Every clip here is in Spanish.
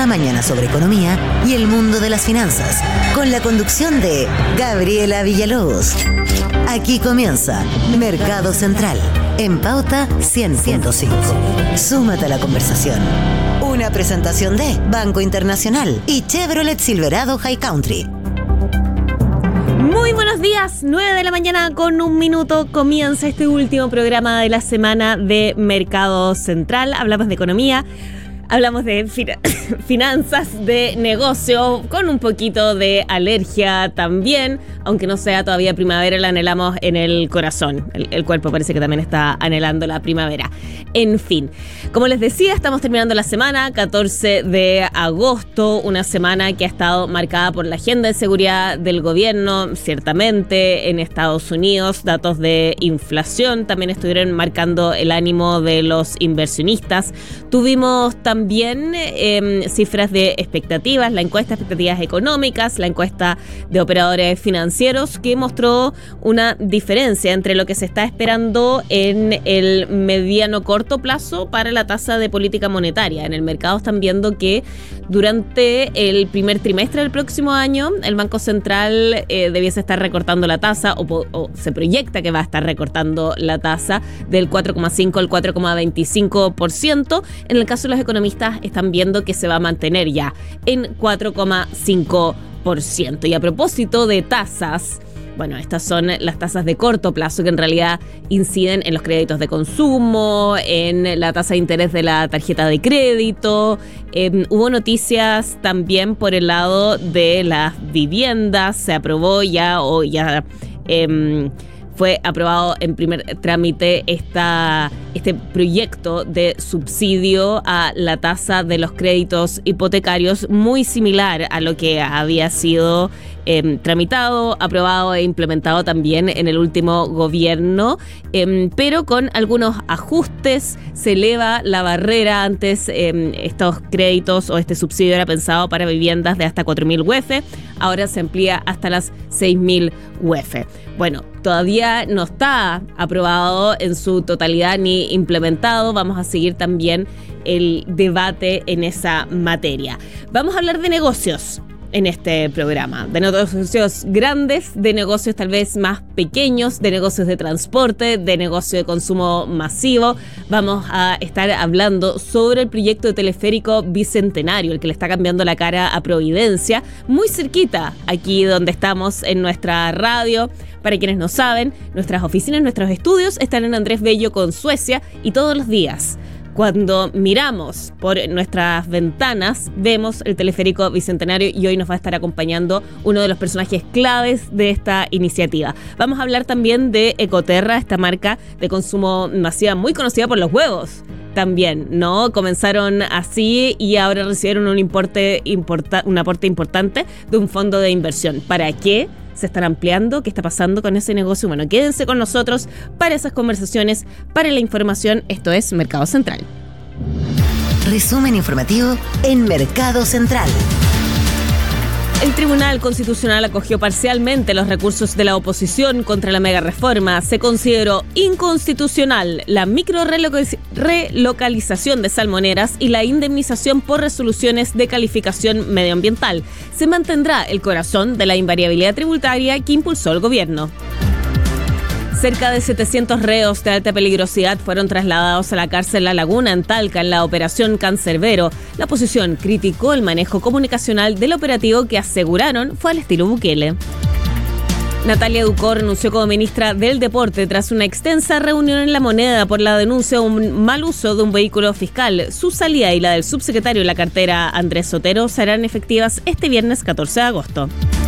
Cada mañana sobre economía y el mundo de las finanzas, con la conducción de Gabriela Villalobos. Aquí comienza Mercado Central, en Pauta 100.5. Súmate a la conversación. Una presentación de Banco Internacional y Chevrolet Silverado High Country. Muy buenos días, 9 de la mañana con 1 minuto, comienza este último programa de la semana de Mercado Central. Hablamos de economía, hablamos de finanzas, de negocio, con un poquito de alergia también, aunque no sea todavía primavera, la anhelamos en el corazón. El cuerpo parece que también está anhelando la primavera. En fin, como les decía, estamos terminando la semana, 14 de agosto, una semana que ha estado marcada por la agenda de seguridad del gobierno, ciertamente en Estados Unidos. Datos de inflación también estuvieron marcando el ánimo de los inversionistas. Tuvimos también cifras de expectativas, la encuesta de expectativas económicas, la encuesta de operadores financieros, que mostró una diferencia entre lo que se está esperando en el mediano corto plazo para la tasa de política monetaria. En el mercado están viendo que durante el primer trimestre del próximo año el Banco Central debiese estar recortando la tasa, o se proyecta que va a estar recortando la tasa del 4,5 al 4,25%. En el caso de los economistas están viendo que se va a mantener ya en 4,5%. Y a propósito de tasas, bueno, estas son las tasas de corto plazo que en realidad inciden en los créditos de consumo, en la tasa de interés de la tarjeta de crédito. Hubo noticias también por el lado de las viviendas. Se aprobó fue aprobado en primer trámite este proyecto de subsidio a la tasa de los créditos hipotecarios, muy similar a lo que había sido tramitado, aprobado e implementado también en el último gobierno, pero con algunos ajustes. Se eleva la barrera. Antes estos créditos o este subsidio era pensado para viviendas de hasta 4.000 UF, ahora se amplía hasta las 6.000 UF. Bueno, todavía no está aprobado en su totalidad ni implementado. Vamos a seguir también el debate en esa materia. Vamos a hablar de negocios en este programa, de negocios grandes, de negocios tal vez más pequeños, de negocios de transporte, de negocio de consumo masivo. Vamos a estar hablando sobre el proyecto de teleférico bicentenario, el que le está cambiando la cara a Providencia, muy cerquita aquí donde estamos en nuestra radio. Para quienes no saben, nuestras oficinas, nuestros estudios están en Andrés Bello con Suecia, y todos los días, cuando miramos por nuestras ventanas, vemos el teleférico bicentenario, y hoy nos va a estar acompañando uno de los personajes claves de esta iniciativa. Vamos a hablar también de Ecoterra, esta marca de consumo masiva muy conocida por los huevos. También, ¿no? Comenzaron así y ahora recibieron un aporte importante de un fondo de inversión. ¿Para qué se están ampliando? ¿Qué está pasando con ese negocio? Bueno, quédense con nosotros para esas conversaciones, para la información. Esto es Mercado Central. Resumen informativo en Mercado Central. El Tribunal Constitucional acogió parcialmente los recursos de la oposición contra la megareforma. Se consideró inconstitucional la relocalización de salmoneras y la indemnización por resoluciones de calificación medioambiental. Se mantendrá el corazón de la invariabilidad tributaria que impulsó el gobierno. Cerca de 700 reos de alta peligrosidad fueron trasladados a la cárcel La Laguna en Talca en la operación Cancerbero. La oposición criticó el manejo comunicacional del operativo, que aseguraron fue al estilo Bukele. Natalia Ducó renunció como ministra del Deporte tras una extensa reunión en La Moneda por la denuncia de un mal uso de un vehículo fiscal. Su salida y la del subsecretario de la cartera, Andrés Sotero, serán efectivas este viernes 14 de agosto.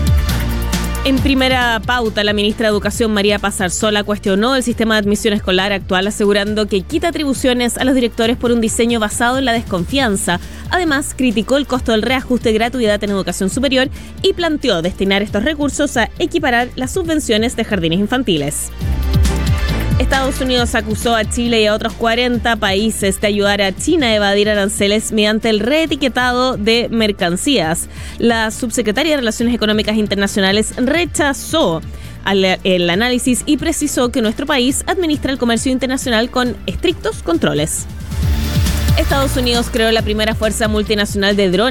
En primera pauta, la ministra de Educación, María Paz Arzola, cuestionó el sistema de admisión escolar actual, asegurando que quita atribuciones a los directores por un diseño basado en la desconfianza. Además, criticó el costo del reajuste de gratuidad en educación superior y planteó destinar estos recursos a equiparar las subvenciones de jardines infantiles. Estados Unidos acusó a Chile y a otros 40 países de ayudar a China a evadir aranceles mediante el reetiquetado de mercancías. La subsecretaria de Relaciones Económicas Internacionales rechazó el análisis y precisó que nuestro país administra el comercio internacional con estrictos controles. Estados Unidos creó la primera fuerza multinacional de drones